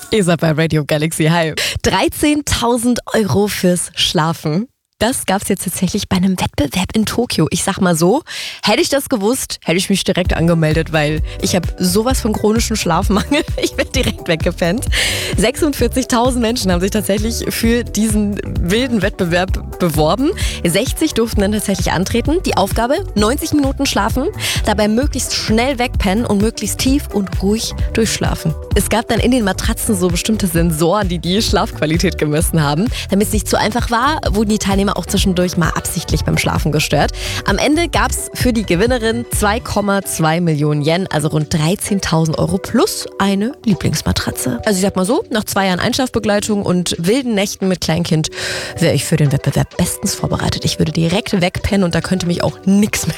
Ihr seid bei Radio Galaxy. Hi. 13.000 € fürs Schlafen. Das gab es jetzt tatsächlich bei einem Wettbewerb in Tokio. Ich sag mal so, hätte ich das gewusst, hätte ich mich direkt angemeldet, weil ich habe sowas von chronischen Schlafmangel. Ich bin direkt weggepennt. 46.000 Menschen haben sich tatsächlich für diesen wilden Wettbewerb beworben. 60 durften dann tatsächlich antreten. Die Aufgabe, 90 Minuten schlafen, dabei möglichst schnell wegpennen und möglichst tief und ruhig durchschlafen. Es gab dann in den Matratzen so bestimmte Sensoren, die die Schlafqualität gemessen haben. Damit es nicht zu einfach war, wurden die Teilnehmer auch zwischendurch mal absichtlich beim Schlafen gestört. Am Ende gab es für die Gewinnerin 2,2 Millionen Yen, also rund 13.000 € plus eine Lieblingsmatratze. Also ich sag mal so, nach 2 Jahren Einschlafbegleitung und wilden Nächten mit Kleinkind wäre ich für den Wettbewerb bestens vorbereitet. Ich würde direkt wegpennen und da könnte mich auch nichts mehr